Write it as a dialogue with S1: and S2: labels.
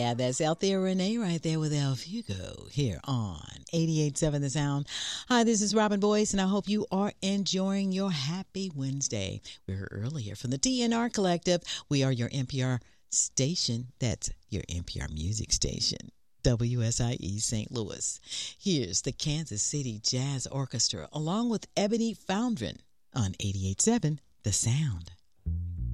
S1: Yeah, that's Althea Renee right there with El Fugo here on 88.7 The Sound. Hi, this is Robin Boyce, and I hope you are enjoying your happy Wednesday. We heard earlier from the TNR Collective. We are your NPR station. That's your NPR music station. WSIE St. Louis. Here's the Kansas City Jazz Orchestra along with Ebony Foundrin on 88.7 The Sound.